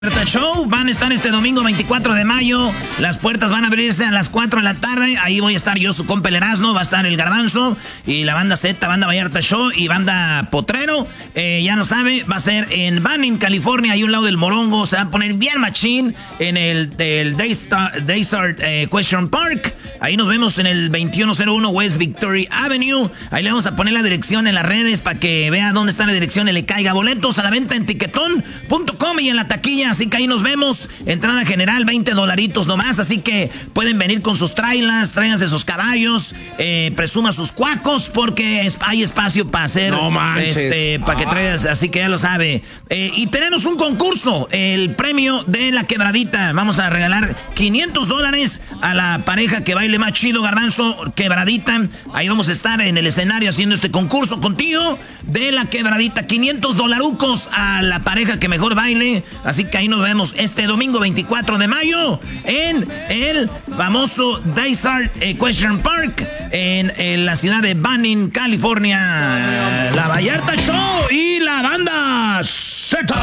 Show van a estar este domingo 24 de mayo. Las puertas van a abrirse a las 4 de la tarde. Ahí voy a estar yo, su compa el Erasmo. Va a estar el Garbanzo y la banda Z, banda Vallarta Show y banda Potrero. Ya lo sabe, va a ser en Banning, California, ahí un lado del Morongo. Se va a poner bien machín en el Daystar Question Park. Ahí nos vemos en el 2101 West Victoria Avenue. Ahí le vamos a poner la dirección en las redes para que vea dónde está la dirección y le caiga. Boletos a la venta en tiquetón.com y en la taquilla. Así que ahí nos vemos. Entrada general, $20 nomás. Así que pueden venir con sus trailas, tráiganse sus caballos, presuma sus cuacos, porque hay espacio para hacer. No manches. Para que traigas, así que ya lo sabe. Y tenemos un concurso, el premio de la quebradita. Vamos a regalar $500 a la pareja que baile más chido, Garbanzo, quebradita. Ahí vamos a estar en el escenario haciendo este concurso contigo de la quebradita. $500 a la pareja que mejor baile. Así que ahí nos vemos este domingo 24 de mayo en el famoso Daystar Question Park en la ciudad de Banning, California. La Vallarta Show y la banda Z.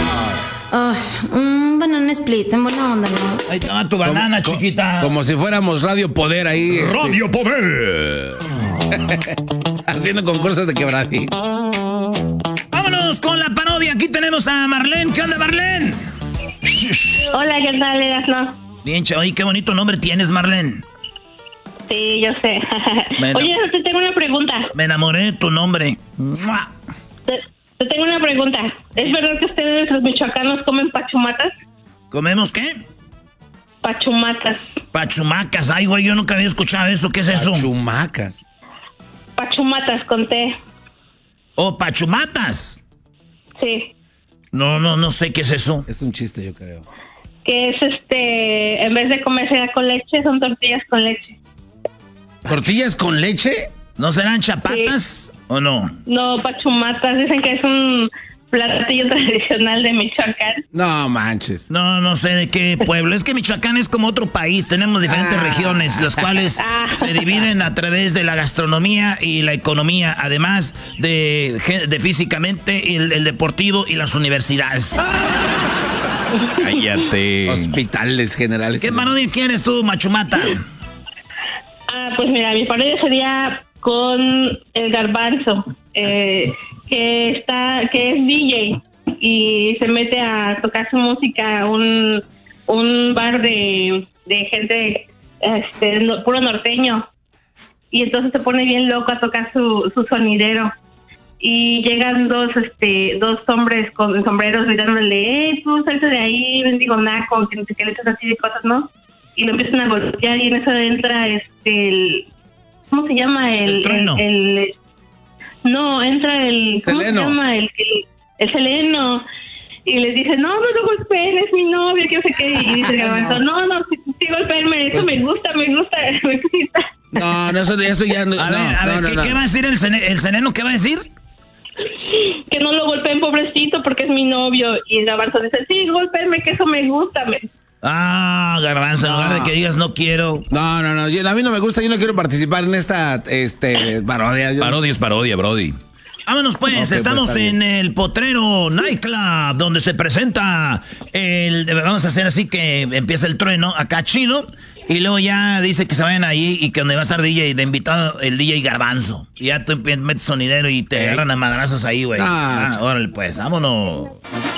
Banana split, en buena onda, ¿no? Ahí está tu banana, chiquita. Como si fuéramos Radio Poder ahí. Radio Poder. Haciendo concursos de quebradita. Vámonos con la parodia. Aquí tenemos a Marlene. ¿Qué onda, Marlene? Hola, ¿qué tal, Erasmo? Bien, oye, qué bonito nombre tienes, Marlene. Sí, yo sé. Oye, te tengo una pregunta. Me enamoré de tu nombre. Te tengo una pregunta. ¿Es verdad que ustedes, los michoacanos, comen pachumatas? ¿Comemos qué? Pachumatas. Pachumacas. Ay, güey, yo nunca había escuchado eso. ¿Qué es eso? Pachumacas. Pachumatas con té. Oh, pachumatas. Sí. No sé qué es eso. Es un chiste, yo creo. Que es en vez de comerse con leche, son tortillas con leche. ¿Tortillas con leche? ¿No serán chapatas? Sí. ¿O no? No, pachumatas. Dicen que es un platillo tradicional de Michoacán. No manches. No sé de qué pueblo. Es que Michoacán es como otro país. Tenemos diferentes regiones, las cuales se dividen a través de la gastronomía y la economía, además de físicamente el deportivo y las universidades. Cállate. Hospitales generales. ¿Qué parodia quieres tú, Machumata? Pues mira, mi parodia sería con el Garbanzo, que es DJ y se mete a tocar su música a un bar de gente puro norteño, y entonces se pone bien loco a tocar su sonidero y llegan dos hombres con sombreros gritándole, tú salte de ahí, bendigo naco, que no sé qué, le echas así de cosas, ¿no? Y lo empiezan a golpear y en eso entra ¿cómo se llama? El trueno. No, entra el... ¿Cómo Seleno. se llama? El Seleno. Y les dice, no golpeen, es mi novio, que no sé qué. Y dice el Garbanzo, no, sí golpeenme, eso me gusta. No, eso ya no. A ver, ¿qué va a decir el Seleno? ¿Qué va a decir? Que no lo golpeen, pobrecito, porque es mi novio. Y el Garbanzo dice, sí, golpeenme, que eso me gusta. Garbanzo, en lugar de que digas no quiero. No, a mí no me gusta, yo no quiero participar en esta parodia. Parodia es parodia, Brody. Vámonos pues, estamos pues, en el Potrero Nightclub, donde se presenta vamos a hacer así que empieza el trueno acá chido, y luego ya dice que se vayan ahí y que donde va a estar DJ de invitado el DJ Garbanzo. Y ya tú metes sonidero y te agarran a madrazos ahí, güey. Órale pues, vámonos.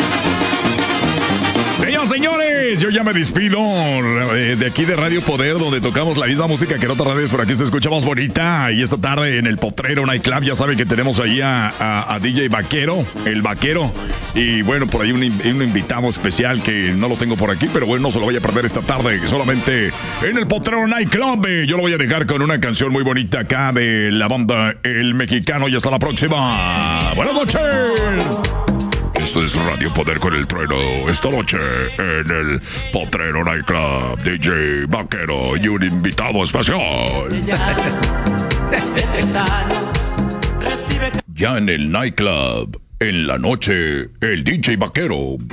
Señores, yo ya me despido de aquí de Radio Poder, donde tocamos la misma música que en otras radios, pero aquí se escucha más bonita. Y esta tarde en el Potrero Nightclub, ya saben que tenemos ahí a DJ Vaquero, el Vaquero. Y bueno, por ahí un invitado especial que no lo tengo por aquí, pero bueno, no se lo vaya a perder esta tarde, solamente en el Potrero Nightclub. Yo lo voy a dejar con una canción muy bonita acá de la banda El Mexicano. Y hasta la próxima. Buenas noches. Esto es Radio Poder con el trueno. Esta noche en el Potrero Nightclub, DJ Vaquero y un invitado especial. Ya en el nightclub, en la noche, el DJ Vaquero.